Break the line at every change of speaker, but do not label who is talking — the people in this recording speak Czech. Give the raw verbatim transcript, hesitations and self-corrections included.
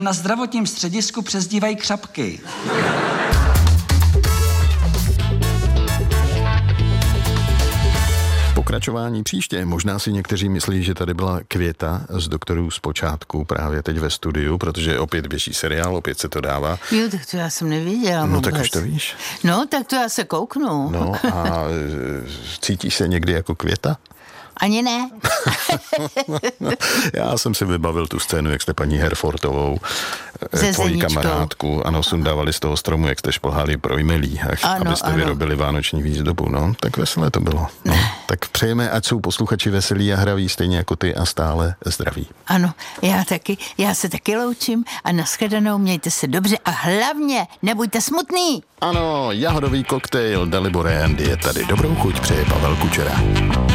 Na zdravotním středisku přezdívají křapky.
Pokračování příště. Možná si někteří myslí, že tady byla Květa z Doktorů z počátku právě teď ve studiu, protože opět běží seriál, opět se to dává.
Jo, tak to já jsem neviděla.
No
vůbec.
tak už to víš.
No, tak to já se kouknu.
No a e, cítíš se někdy jako Květa?
Ani ne.
Já jsem si vybavil tu scénu, jak jste paní Herfortovou,
Se
tvoji
Zeničkou.
kamarádku, ano, sundávali z toho stromu, jak jste šplhali projmelí,
Ano,
abyste
ano.
vyrobili vánoční výzdobu. No, tak veselé to bylo. No, tak přejeme, ať jsou posluchači veselí a hraví, stejně jako ty a stále zdraví.
Ano, já taky, já se taky loučím a nashledanou, mějte se dobře a hlavně nebuďte smutný.
Ano, jahodový koktejl Dalibor Randy je tady. Dobrou chuť přeje Pavel Kučera.